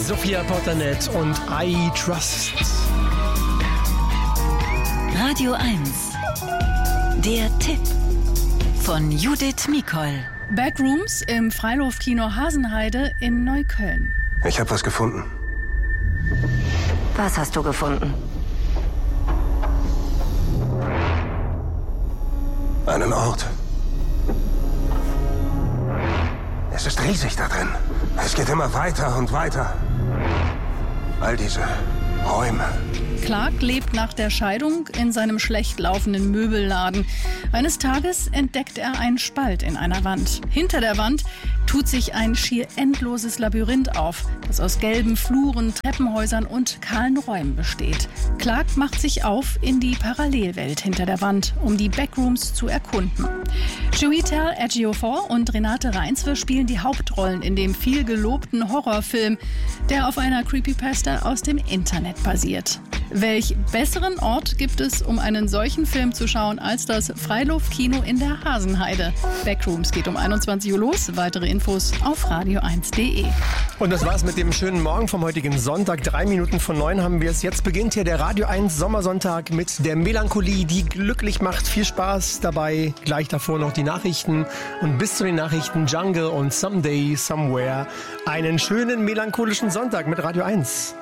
Sophia Portanet und I Trust. Radio 1. Der Tipp von Judith Mikol. Backrooms im Freiluftkino Hasenheide in Neukölln. Ich habe was gefunden. Was hast du gefunden? Einen Ort. Es ist riesig da drin. Es geht immer weiter und weiter. All diese Räume. Clark lebt nach der Scheidung in seinem schlecht laufenden Möbelladen. Eines Tages entdeckt er einen Spalt in einer Wand. Hinter der Wand tut sich ein schier endloses Labyrinth auf, das aus gelben Fluren, Treppenhäusern und kahlen Räumen besteht. Clark macht sich auf in die Parallelwelt hinter der Wand, um die Backrooms zu erkunden. Chiwetel Ejiofor und Renate Reinsve spielen die Hauptrollen in dem viel gelobten Horrorfilm, der auf einer Creepypasta aus dem Internet basiert. Welch besseren Ort gibt es, um einen solchen Film zu schauen, als das Freiluftkino in der Hasenheide? Backrooms geht um 21 Uhr los. Weitere Infos auf radio1.de. Und das war's mit dem schönen Morgen vom heutigen Sonntag. 3 Minuten vor 9 haben wir es. Jetzt beginnt hier der Radio 1 Sommersonntag mit der Melancholie, die glücklich macht. Viel Spaß dabei. Gleich davor noch die Nachrichten. Und bis zu den Nachrichten Jungle und Someday, Somewhere. Einen schönen melancholischen Sonntag mit Radio 1.